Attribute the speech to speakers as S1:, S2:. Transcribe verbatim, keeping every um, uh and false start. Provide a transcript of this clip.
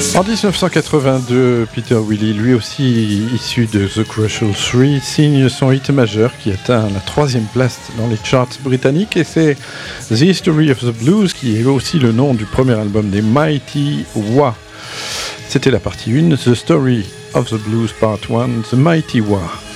S1: En dix-neuf cent quatre-vingt-deux, Peter Willie, lui aussi issu de The Crucial Three, signe son hit majeur qui atteint la troisième place dans les charts britanniques, et c'est The History of the Blues qui est aussi le nom du premier album des Mighty Wah. C'était la partie un, The Story of the Blues Part un, The Mighty Wah.